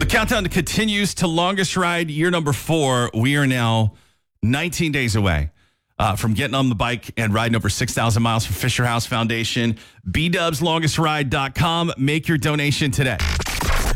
countdown continues to longest ride, year number 4. We are now 19 days away from getting on the bike and riding over 6,000 miles for Fisher House Foundation. BDubsLongestRide.com. Make your donation today.